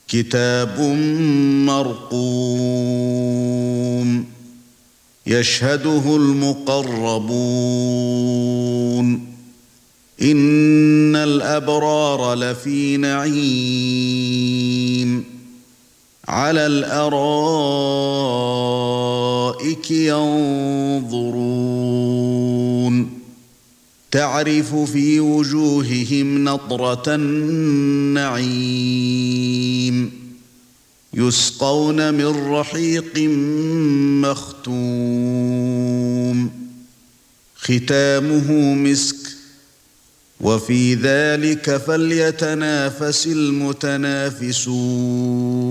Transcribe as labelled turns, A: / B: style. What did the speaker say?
A: كتاب مرقوم يشهده المقربون إن الأبرار لفي نعيم على الأرائك ينظرون تعرف في وجوههم نضرة النعيم يسقون من رحيق مختوم ختامه مسك وفي ذلك فليتنافس المتنافسون